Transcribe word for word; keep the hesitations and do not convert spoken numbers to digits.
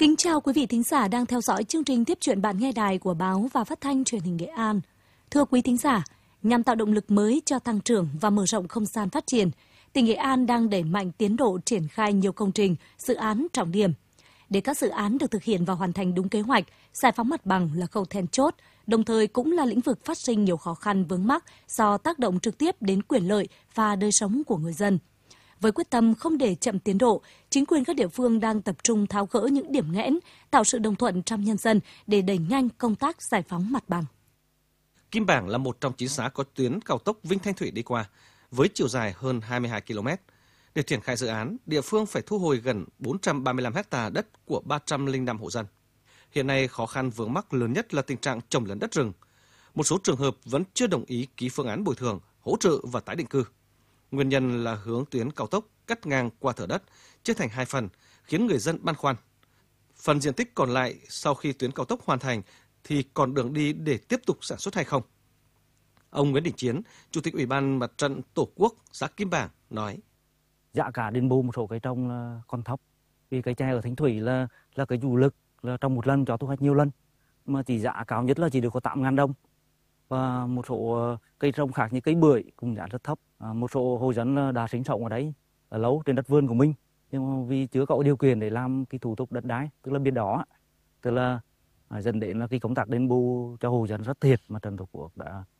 Kính chào quý vị thính giả đang theo dõi chương trình Tiếp chuyện bạn nghe đài của báo và phát thanh truyền hình Nghệ An. Thưa quý thính giả, nhằm tạo động lực mới cho tăng trưởng và mở rộng không gian phát triển, tỉnh Nghệ An đang đẩy mạnh tiến độ triển khai nhiều công trình, dự án trọng điểm. Để các dự án được thực hiện và hoàn thành đúng kế hoạch, giải phóng mặt bằng là khâu then chốt, đồng thời cũng là lĩnh vực phát sinh nhiều khó khăn vướng mắc do tác động trực tiếp đến quyền lợi và đời sống của người dân. Với quyết tâm không để chậm tiến độ, chính quyền các địa phương đang tập trung tháo gỡ những điểm nghẽn, tạo sự đồng thuận trong nhân dân để đẩy nhanh công tác giải phóng mặt bằng. Kim Bảng là một trong chín xã có tuyến cao tốc Vinh Thanh Thủy đi qua, với chiều dài hơn hai mươi hai ki lô mét. Để triển khai dự án, địa phương phải thu hồi gần bốn trăm ba mươi lăm héc ta đất của ba trăm lẻ năm hộ dân. Hiện nay, khó khăn vướng mắc lớn nhất là tình trạng trồng lấn đất rừng. Một số trường hợp vẫn chưa đồng ý ký phương án bồi thường, hỗ trợ và tái định cư. Nguyên nhân là hướng tuyến cao tốc cắt ngang qua thửa đất, chia thành hai phần, khiến người dân băn khoăn. Phần diện tích còn lại sau khi tuyến cao tốc hoàn thành thì còn đường đi để tiếp tục sản xuất hay không? Ông Nguyễn Đình Chiến, Chủ tịch Ủy ban Mặt trận Tổ quốc xã Kim Bảng nói: Giá cả đền bù một số cây trồng là còn thấp, vì cây chè ở Thanh Thủy là là cái chủ lực, là trồng một lần cho thu hoạch nhiều lần, mà chỉ giá cao nhất là chỉ được có tám nghìn đồng. Và một số cây trồng khác như cây bưởi cũng giá rất thấp. À, một số hộ dân đã sinh sống ở đấy ở lâu trên đất vườn của mình, nhưng mà vì chưa có điều kiện để làm cái thủ tục đất đai, tức là biển đỏ, tức là à, dẫn đến là cái công tác đền bù cho hộ dân rất thiệt, mà Mặt trận Tổ quốc đã